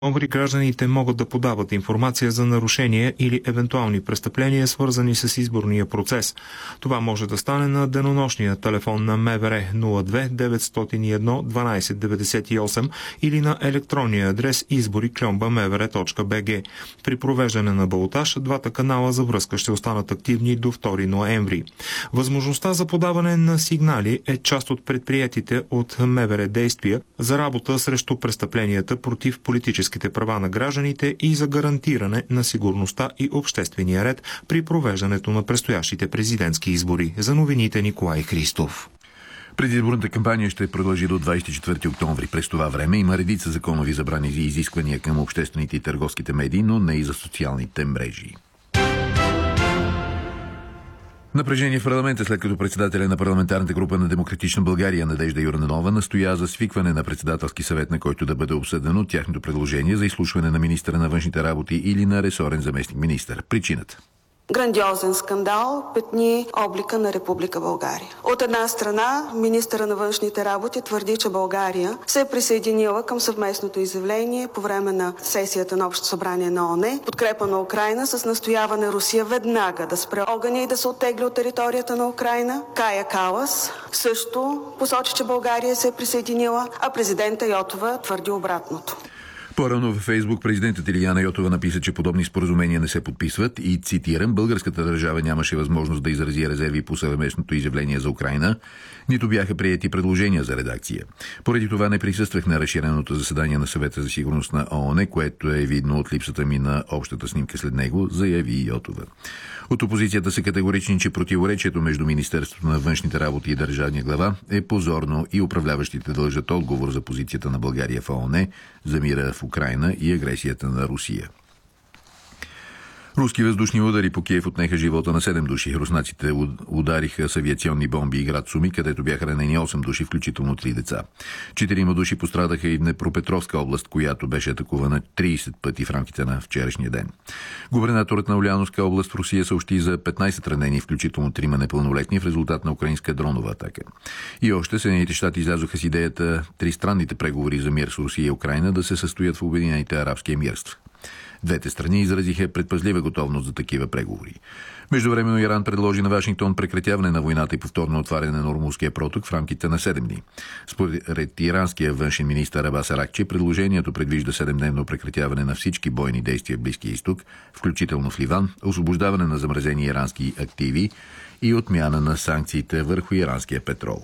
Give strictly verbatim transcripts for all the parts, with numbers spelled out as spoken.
октомври гражданите могат да подават информация за нарушения или евентуални престъпления, свързани с изборния процес. Това може да стане на денонощния телефон на МВР нула две деветстотин и едно дванадесет деветдесет и осем или на електронния адрес избори кльомба ем в р точка б г. При провеждане на балотаж, двата канала за връзка ще останат активни до втори ноември. Възможността за подаване на сигнали е част от предприетите от МВР действия за работа срещу престъпленията против политическите права на гражданите и за гарантиране на сигурността и обществения ред при провеждането на предстоящите президентски избори. За новините Николай Христов. Предизборната кампания ще продължи до двадесет и четвърти октомври. През това време има редица законови забрани и изисквания към обществените и търговските медии, но не и за социалните мрежи. Напрежение в парламента, след като председателя на парламентарната група на Демократична България Надежда Йорданова настоя за свикване на председателски съвет, на който да бъде обсъдено тяхното предложение за изслушване на министъра на външните работи или на ресорен заместник-министър. Причината: грандиозен скандал петни облика на Република България. От една страна, министъра на външните работи твърди, че България се е присъединила към съвместното изявление по време на сесията на Общото събрание на О О Н, подкрепа на Украйна с настояване Русия веднага да спре огъня и да се оттегли от територията на Украйна. Кая Калас също посочи, че България се е присъединила, а президента Йотова твърди обратното. По-рано във Фейсбук президентът Илияна Йотова написа, че подобни споразумения не се подписват и, цитирам, българската държава нямаше възможност да изрази резерви по съвместното изявление за Украйна, нито бяха приети предложения за редакция. Поради това не присъствах на разширеното заседание на Съвета за сигурност на О О Н, което е видно от липсата ми на общата снимка след него, заяви Йотова. От опозицията са категорични, че противоречието между Министерството на външните работи и държавния глава е позорно и управляващите дължат отговор за позицията на България в О О Н, за мира в Украйна и агресията на Русия. Руски въздушни удари по Киев отнеха живота на седем души. руснаците удариха с авиационни бомби и град Суми, където бяха ранени осем души, включително три деца. Четирима души пострадаха и в Днепропетровска област, която беше атакувана тридесет пъти в рамките на вчерашния ден. Губернаторът на Уляновска област в Русия съобщи за петнадесет ранени, включително трима непълнолетни, в резултат на украинска дронова атака. И още Съединените щати излязоха с идеята тристранните преговори за мир с Русия и Украйна да се състоят в Обединените арабски емирства. Двете страни изразиха предпазлива готовност за такива преговори. Междувременно Иран предложи на Вашингтон прекратяване на войната и повторно отваряне на Ормузския проток в рамките на седем дни. Според иранския външен министър Абас Аракчи, предложението предвижда седемдневно прекратяване на всички бойни действия в Близкия изток, включително в Ливан, освобождаване на замразени ирански активи и отмяна на санкциите върху иранския петрол.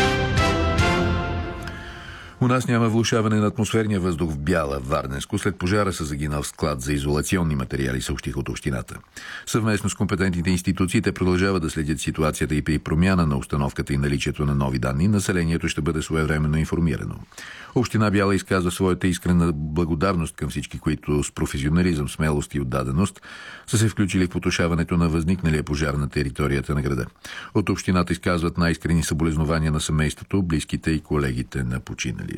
У нас няма влошаване на атмосферния въздух в Бяла, Варненско. След пожара са загинал склад за изолационни материали, съобщиха от общината. Съвместно с компетентните институции те продължават да следят ситуацията и при промяна на установката и наличието на нови данни, населението ще бъде своевременно информирано. Община Бяла изказва своята искрена благодарност към всички, които с професионализъм, смелост и отдаденост са се включили в потушаването на възникналия пожар на територията на града. От общината изказват най-искрени съболезнования на семейството, близките и колегите на починалия.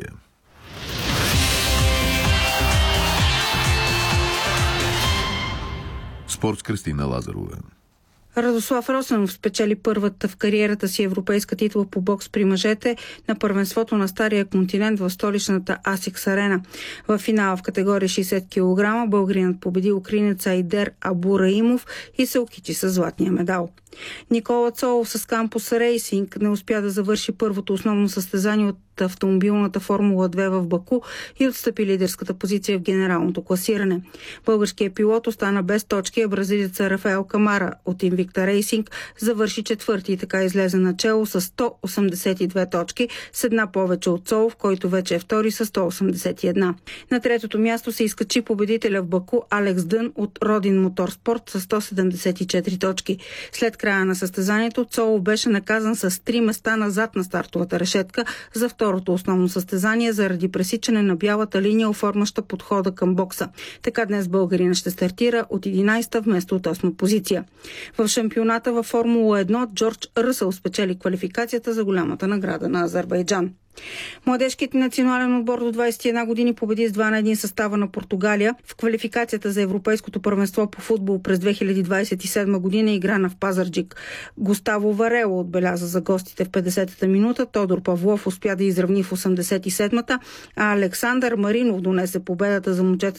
Спорт с Кристина Лазарова. Радослав Росенов спечели първата в кариерата си европейска титла по бокс при мъжете на първенството на Стария континент в столичната Асикс Арена. В финала в категория шейсет килограма българинът победи украинеца Айдер Абураимов и се окичи със златния медал. Никола Цолов с Кампус Рейсинг не успя да завърши първото основно състезание от автомобилната Формула две в Баку и отстъпи лидерската позиция в генералното класиране. Българският пилот остана без точки, а бразилеца Рафаел Камара от Invicta Racing завърши четвърти и така излезе начело с сто осемдесет и две точки, с една повече от Цолов, който вече е втори с сто осемдесет и една. На третото място се изкачи победителя в Баку Алекс Дън от Родин Моторспорт с сто седемдесет и четири точки. След края на състезанието Цолов беше наказан с три места назад на стартовата решетка за второто основно състезание заради пресичане на бялата линия, оформяща подхода към бокса. Така днес българина ще стартира от единадесета вместо от осма позиция. В шампионата във Формула едно Джордж Ръсъл спечели квалификацията за голямата награда на Азербайджан. Младежкият национален отбор до двадесет и една години победи с два на един състава на Португалия в квалификацията за Европейското първенство по футбол през две хиляди двадесет и седма година, играна в Пазарджик. Густаво Варело отбеляза за гостите в петдесетата минута, Тодор Павлов успя да изравни в осемдесет и седмата, а Александър Маринов донесе победата за момчетата